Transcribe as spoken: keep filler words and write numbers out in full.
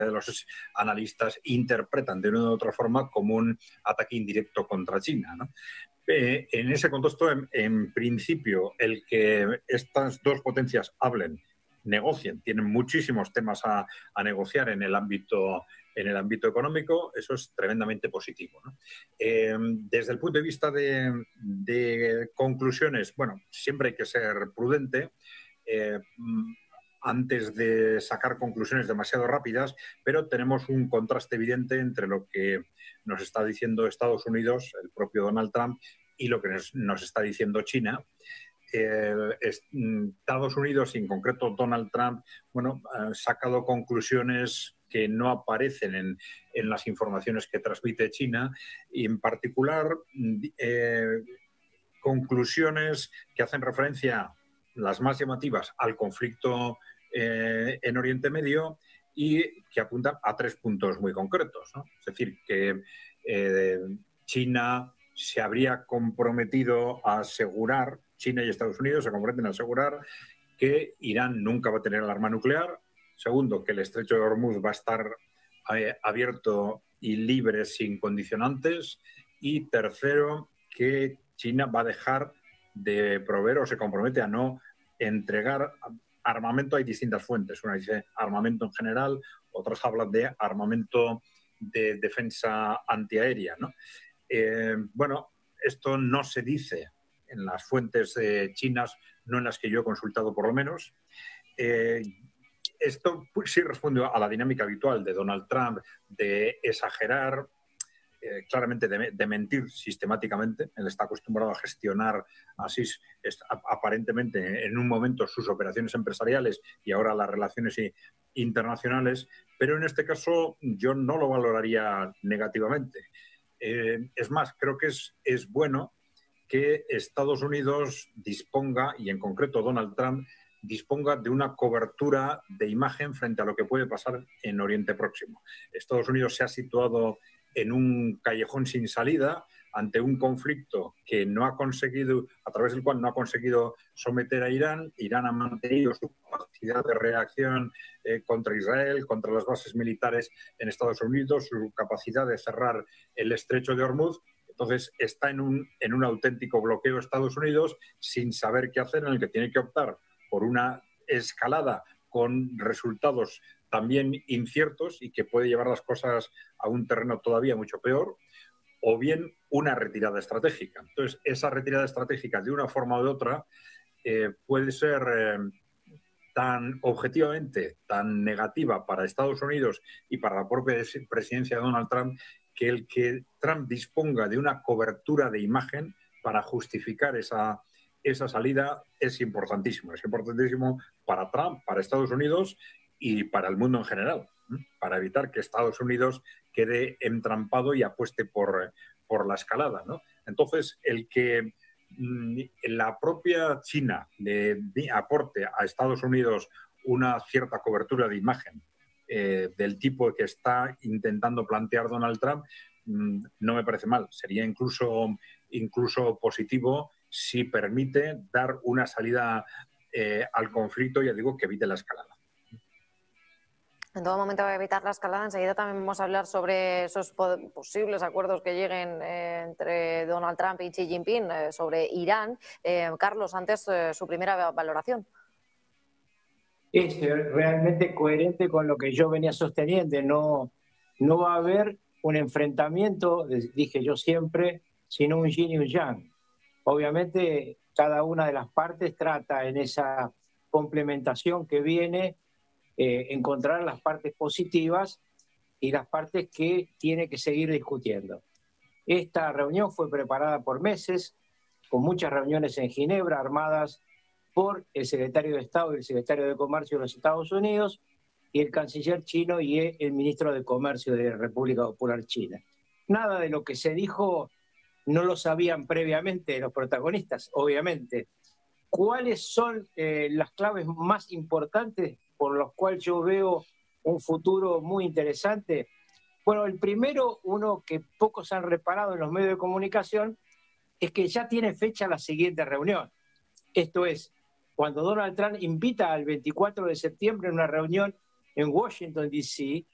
de los analistas interpretan de una u otra forma como un ataque indirecto contra China, ¿no? Eh, en ese contexto, en, en principio, el que estas dos potencias hablen, negocien, tienen muchísimos temas a, a negociar en el ámbito en el ámbito económico, eso es tremendamente positivo, ¿no? Eh, desde el punto de vista de, de conclusiones, bueno, siempre hay que ser prudente eh, antes de sacar conclusiones demasiado rápidas, pero tenemos un contraste evidente entre lo que nos está diciendo Estados Unidos, el propio Donald Trump, y lo que nos, nos está diciendo China. Eh, Estados Unidos, y en concreto Donald Trump, bueno, ha sacado conclusiones que no aparecen en, en las informaciones que transmite China, y en particular eh, conclusiones que hacen referencia, las más llamativas, al conflicto eh, en Oriente Medio, y que apuntan a tres puntos muy concretos, ¿no? Es decir, que eh, China se habría comprometido a asegurar, China y Estados Unidos se comprometen a asegurar que Irán nunca va a tener el arma nuclear. Segundo, que el estrecho de Hormuz va a estar eh, abierto y libre sin condicionantes. Y tercero, que China va a dejar de proveer o se compromete a no entregar armamento. Hay distintas fuentes. Una dice armamento en general, otras hablan de armamento de defensa antiaérea, ¿no? Eh, bueno, esto no se dice en las fuentes eh, chinas, no en las que yo he consultado por lo menos. Eh, esto pues, sí responde a la dinámica habitual de Donald Trump de exagerar, eh, claramente de, de mentir sistemáticamente. Él está acostumbrado a gestionar así, es, aparentemente en un momento, sus operaciones empresariales y ahora las relaciones internacionales, pero en este caso yo no lo valoraría negativamente. Eh, es más, creo que es, es bueno que Estados Unidos disponga, y en concreto Donald Trump, disponga de una cobertura de imagen frente a lo que puede pasar en Oriente Próximo. Estados Unidos se ha situado en un callejón sin salida ante un conflicto que no ha conseguido, a través del cual no ha conseguido someter a Irán. Irán ha mantenido su capacidad de reacción eh, contra Israel, contra las bases militares en Estados Unidos, su capacidad de cerrar el estrecho de Hormuz. Entonces está en un, en un auténtico bloqueo Estados Unidos sin saber qué hacer, en el que tiene que optar por una escalada con resultados también inciertos y que puede llevar las cosas a un terreno todavía mucho peor, o bien una retirada estratégica. Entonces, esa retirada estratégica, de una forma o de otra, eh, puede ser eh, tan objetivamente, tan negativa para Estados Unidos y para la propia presidencia de Donald Trump, que el que Trump disponga de una cobertura de imagen para justificar esa, esa salida es importantísimo. Es importantísimo para Trump, para Estados Unidos y para el mundo en general, ¿eh? Para evitar que Estados Unidos quede entrampado y apueste por, por la escalada, ¿no? Entonces, el que mmm, la propia China le aporte a Estados Unidos una cierta cobertura de imagen eh, del tipo que está intentando plantear Donald Trump, mmm, no me parece mal. Sería incluso, incluso positivo si permite dar una salida eh, al conflicto, ya digo, que evite la escalada. En todo momento va a evitar la escalada. Enseguida también vamos a hablar sobre esos posibles acuerdos que lleguen eh, entre Donald Trump y Xi Jinping eh, sobre Irán. Eh, Carlos, antes eh, su primera valoración. Es realmente coherente con lo que yo venía sosteniendo. No, no va a haber un enfrentamiento, dije yo siempre, sino un yin y un yang. Obviamente, cada una de las partes trata en esa complementación que viene eh, encontrar las partes positivas y las partes que tiene que seguir discutiendo. Esta reunión fue preparada por meses, con muchas reuniones en Ginebra, armadas por el secretario de Estado y el secretario de Comercio de los Estados Unidos y el canciller chino y el ministro de Comercio de la República Popular China. Nada de lo que se dijo no lo sabían previamente los protagonistas, obviamente. ¿Cuáles son eh, las claves más importantes por las cuales yo veo un futuro muy interesante? Bueno, el primero, uno que pocos han reparado en los medios de comunicación, es que ya tiene fecha la siguiente reunión. Esto es, cuando Donald Trump invita al veinticuatro de septiembre a una reunión en Washington, D C,